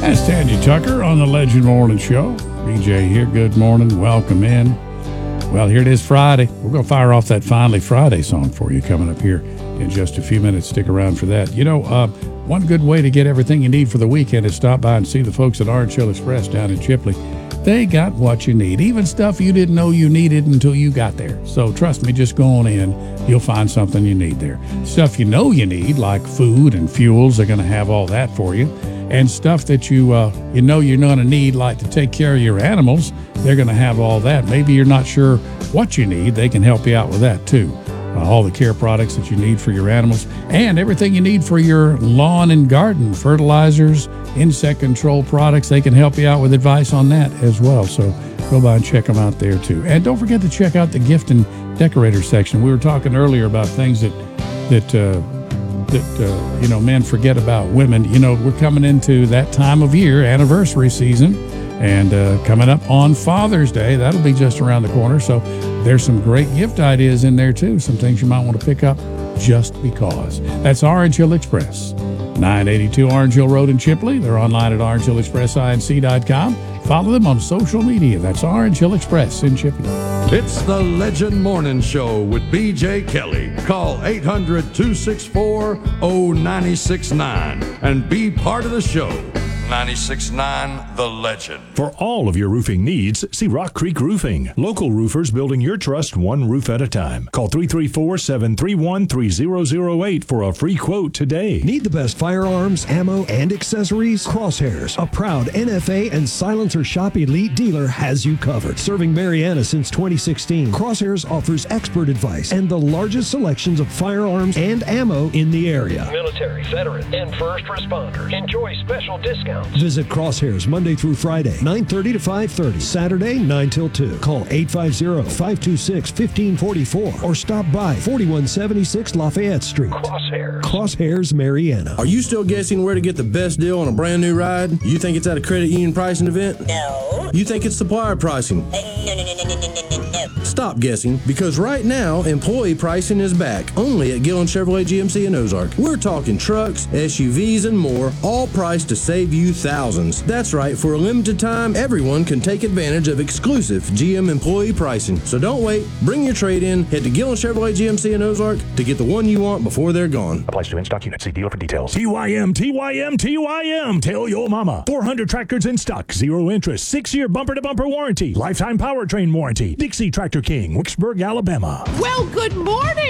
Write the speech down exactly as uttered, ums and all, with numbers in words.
That's Tandy Tucker on the Legend Morning Show. B J here. Good morning. Welcome in. Well, here it is Friday. We're going to fire off that Finally Friday song for you coming up here in just a few minutes. Stick around for that. You know, uh, one good way to get everything you need for the weekend is stop by and see the folks at Orange Hill Express down in Chipley. They got what you need, even stuff you didn't know you needed until you got there. So trust me, just go on in. You'll find something you need there. Stuff you know you need, like food and fuels, they're going to have all that for you. And stuff that you uh, you know you're going to need, like to take care of your animals, they're going to have all that. Maybe you're not sure what you need. They can help you out with that, too. Uh, all the care products that you need for your animals and everything you need for your lawn and garden, fertilizers, insect control products. They can help you out with advice on that as well. So go by and check them out there, too. And don't forget to check out the gift and decorator section. We were talking earlier about things that, that uh, that, uh, you know, men forget about women. You know, we're coming into that time of year, anniversary season, and uh, coming up on Father's Day. That'll be just around the corner. So there's some great gift ideas in there, too. Some things you might want to pick up just because. That's Orange Hill Express, nine eighty-two Orange Hill Road in Chipley. They're online at orange hill express inc dot com. Follow them on social media. That's Orange Hill Express in Chipley. It's the Legend Morning Show with B J Kelly. Call eight hundred, two six four, oh nine six nine and be part of the show. nine six nine The Legend. For all of your roofing needs, see Rock Creek Roofing. Local roofers building your trust one roof at a time. Call three three four, seven three one, three zero zero eight for a free quote today. Need the best firearms, ammo, and accessories? Crosshairs, a proud N F A and Silencer Shop Elite dealer, has you covered. Serving Mariana since twenty sixteen, Crosshairs offers expert advice and the largest selections of firearms and ammo in the area. Military, veteran, and first responders enjoy special discounts. Visit Crosshairs Monday through Friday, nine thirty to five thirty. Saturday, nine till two. Call eight five zero, five two six, one five four four or stop by forty-one seventy-six Lafayette Street. Crosshairs. Crosshairs Mariana. Are you still guessing where to get the best deal on a brand new ride? You think it's at a credit union pricing event? No. You think it's supplier pricing? Uh, no, no, no, no, no, no, no, no. Stop guessing, because right now, employee pricing is back, only at Gillen Chevrolet G M C in Ozark. We're talking trucks, S U Vs, and more, all priced to save you thousands. That's right, for a limited time, everyone can take advantage of exclusive G M employee pricing. So don't wait, bring your trade in, head to Gillen Chevrolet G M C in Ozark to get the one you want before they're gone. Applies to in-stock units. See dealer for details. T Y M, T Y M, T Y M. Tell your mama. four hundred tractors in stock. Zero interest. Six-year bumper-to-bumper warranty. Lifetime powertrain warranty. Dixie Tractor King, Wicksburg, Alabama. Well, good morning.